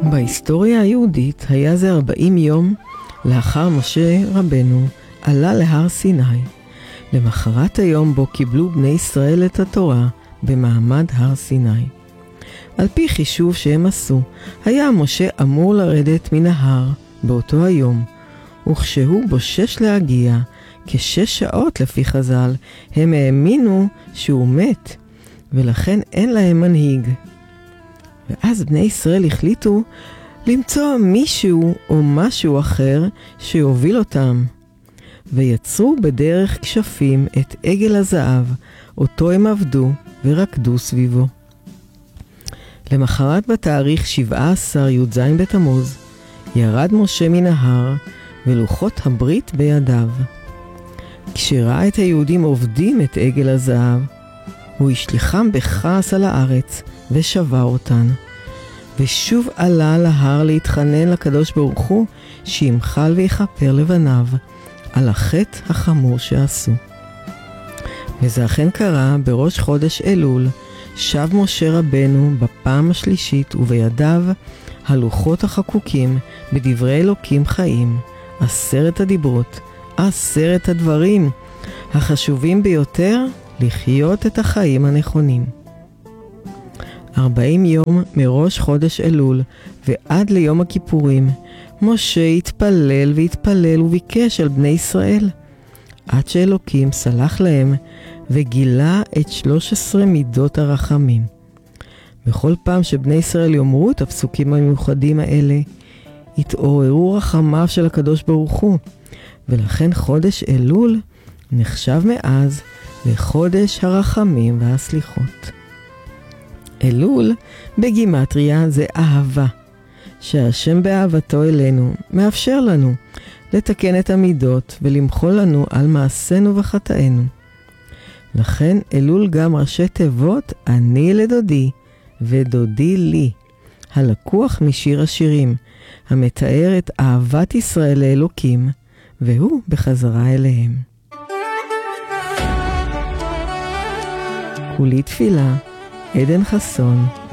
בהיסטוריה היהודית היה זה 40 יום לאחר משה רבנו עלה להר סיני. למחרת היום בו קיבלו בני ישראל את התורה במעמד הר סיני. על פי חישוב שהם עשו, היה משה אמור לרדת מן ההר באותו היום, וכשהוא בושש להגיע, כ6 שעות לפי חז"ל, הם האמינו שהוא מת, ולכן אין להם מנהיג. ואז בני ישראל החליטו למצוא מישהו או משהו אחר שיוביל אותם. ויצרו בדרך כשפים את עגל הזהב, אותו הם עבדו ורקדו סביבו. למחרת בתאריך 17 י"ז בתמוז, ירד משה מן ההר ולוחות הברית בידיו. כשראה את היהודים עובדים את עגל הזהב, הוא השליחם בכעס על הארץ ושבר אותן. ושוב עלה להר להתחנן לקדוש ברוך הוא שימחל ויכפר לבניו על החטא החמור שעשו. וזה אכן קרה בראש חודש אלול, שב משה רבנו בפעם השלישית ובידיו הלוחות החקוקים בדברי אלוקים חיים, 10 הדיברות, 10 הדברים החשובים ביותר לחיות את החיים הנכונים. 40 יום מראש חודש אלול ועד ליום הכיפורים, משה התפלל והתפלל וביקש על בני ישראל, עד שאלוקים סלח להם וגילה את 13 מידות הרחמים. בכל פעם שבני ישראל יאמרו את הפסוקים המיוחדים האלה, התעוררו רחמיו של הקדוש ברוך הוא, ולכן חודש אלול נחשב מאז לחודש הרחמים והסליחות. אלול בגימטריה זה אהבה, שהשם באהבתו אלינו מאפשר לנו לתקן את המידות ולמחול לנו על מעשינו וחטאינו. לכן אלול גם ראשי תיבות אני לדודי ודודי לי, הלקוח משיר השירים, המתאר את אהבת ישראל לאלוקים, והוא בחזרה אליהם. כולי תפילה, עדן חסון,